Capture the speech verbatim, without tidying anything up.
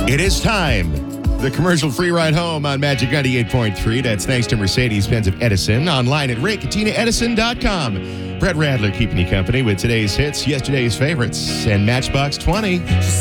It is time. The commercial-free ride home on Magic ninety-eight point three. That's thanks to Mercedes-Benz of Edison. Online at ray katina edison dot com. Brett Radler keeping you company with today's hits, yesterday's favorites, and Matchbox twenty.